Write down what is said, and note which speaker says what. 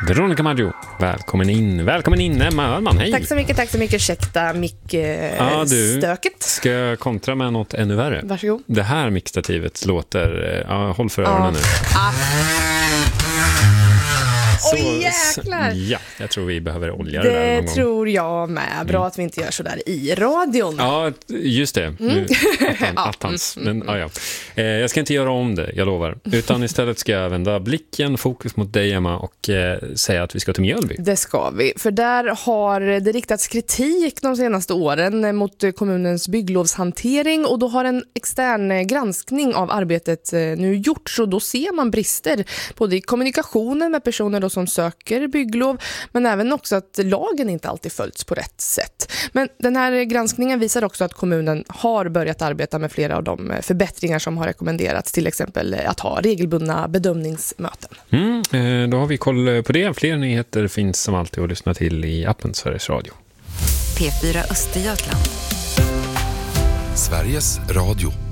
Speaker 1: Veronica Maggio, välkommen in Emma Öhlman, hej.
Speaker 2: Tack så mycket, ursäkta mick-stöket.
Speaker 1: Ska jag kontra med något ännu värre?
Speaker 2: Varsågod.
Speaker 1: Det här mixstativet låter, håll för öronen nu.
Speaker 2: Oj, jäklar.
Speaker 1: Ja, jag tror vi behöver olja det där någon gång.
Speaker 2: Det tror jag med. Bra att vi inte gör så där i radion.
Speaker 1: Ja, just det. Attans. Men, ja. Jag ska inte göra om det, jag lovar. Utan istället ska jag vända blicken, fokus mot dig, Emma, och säga att vi ska till Mjölby.
Speaker 2: Det ska vi. För där har det riktats kritik de senaste åren mot kommunens bygglovshantering. Och då har en extern granskning av arbetet nu gjorts. Och då ser man brister både i kommunikationen med personer då som söker bygglov, men även också att lagen inte alltid följts på rätt sätt. Men den här granskningen visar också att kommunen har börjat arbeta med flera av de förbättringar som har rekommenderats, till exempel att ha regelbundna bedömningsmöten.
Speaker 1: Då har vi koll på det. Fler nyheter finns som alltid att lyssna till i appen Sveriges Radio.
Speaker 3: P4 Östergötland.
Speaker 4: Sveriges Radio.